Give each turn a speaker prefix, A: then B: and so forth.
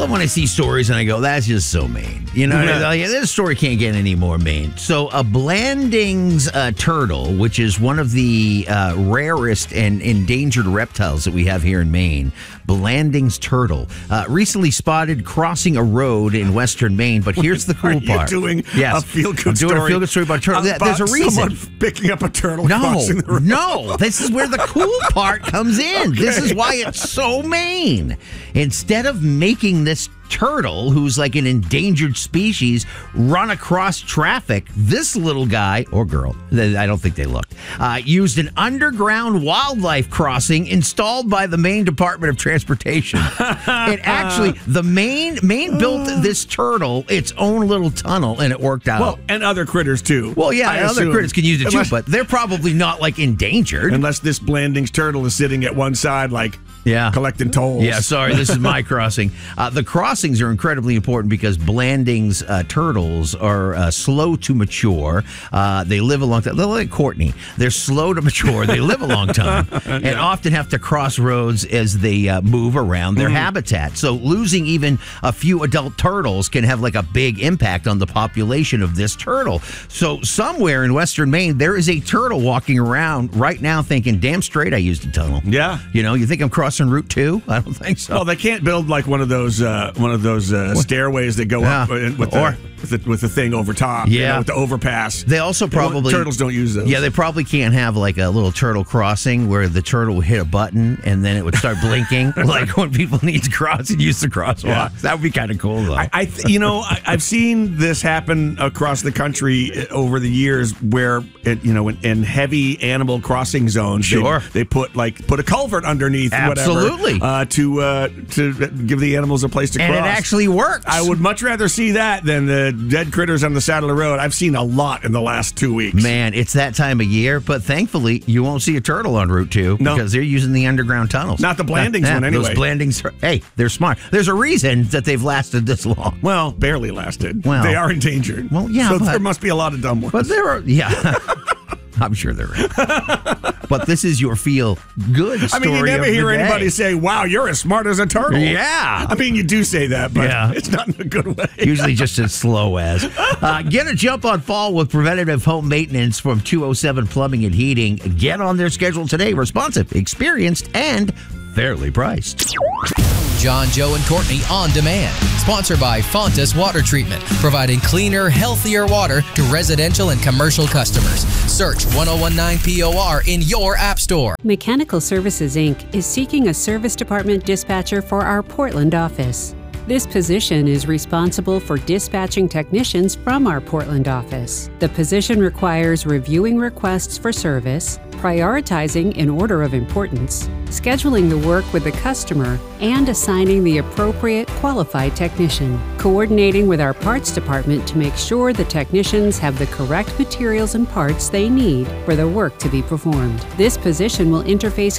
A: love when I see stories and I go, that's just so mean. You know, this story can't get any more mean. So a Blandings turtle, which is one of the rarest and endangered reptiles that we have here in Maine, Blandings turtle, recently spotted crossing a road in western Maine. But here's the cool part.
B: You're doing a feel-good story.
A: I'm doing a feel-good story about a turtle. There's a reason.
B: Someone picking up a turtle crossing the road.
A: No, this is where the cool part comes in. Okay. This is why it's so Maine. Instead of making this turtle, who's like an endangered species, run across traffic, this little guy or girl, I don't think they looked, used an underground wildlife crossing installed by the Maine Department of Transportation. It actually, the Maine built this turtle its own little tunnel, and it worked out.
B: Well, and other critters too.
A: Well, yeah, other critters can use it too, but they're probably not like endangered.
B: Unless this Blandings turtle is sitting at one side, like collecting tolls.
A: Yeah, sorry, this is my crossing. The crossings are incredibly important because Blandings turtles are slow to mature. They live a long time. They're like Courtney. They're slow to mature. They live a long time and often have to cross roads as they move around their habitat. So losing even a few adult turtles can have like a big impact on the population of this turtle. So somewhere in western Maine, there is a turtle walking around right now thinking, damn straight I used a tunnel.
B: Yeah.
A: You know, you think I'm crossing Route 2? I don't think so.
B: Well, they can't build like one of those stairways that go up with the thing over top.
A: Yeah,
B: with the overpass.
A: They also probably
B: turtles don't use those.
A: Yeah, they probably can't have like a little turtle crossing where the turtle would hit a button and then it would start blinking like when people need to cross and use the crosswalk. Yeah. That would be kind of cool though.
B: I've seen this happen across the country over the years where in heavy animal crossing zones, they put a culvert underneath.
A: Absolutely.
B: To give the animals a place to cross.
A: And it actually works.
B: I would much rather see that than the dead critters on the side of the road. I've seen a lot in the last 2 weeks.
A: Man, it's that time of year, but thankfully you won't see a turtle on Route 2 because they're using the underground tunnels.
B: Not the Blandings one anyway.
A: Those Blandings, hey, they're smart. There's a reason that they've lasted this long.
B: Well, barely lasted. Well, they are endangered.
A: Well, yeah.
B: So there must be a lot of dumb ones.
A: But there are, I'm sure there is. But this is your feel-good story.
B: I mean, you never hear anybody say, wow, you're as smart as a turtle.
A: Yeah.
B: I mean, you do say that, but it's not in a good way.
A: Usually just as slow as. Get a jump on fall with preventative home maintenance from 207 Plumbing and Heating. Get on their schedule today. Responsive, experienced, and fairly priced.
C: John, Joe, and Courtney on demand. Sponsored by Fontas Water Treatment, providing cleaner, healthier water to residential and commercial customers. Search 1019 POR in your app store.
D: Mechanical Services, Inc. is seeking a service department dispatcher for our Portland office. This position is responsible for dispatching technicians from our Portland office. The position requires reviewing requests for service, prioritizing in order of importance, scheduling the work with the customer, and assigning the appropriate qualified technician, coordinating with our parts department to make sure the technicians have the correct materials and parts they need for the work to be performed. This position will interface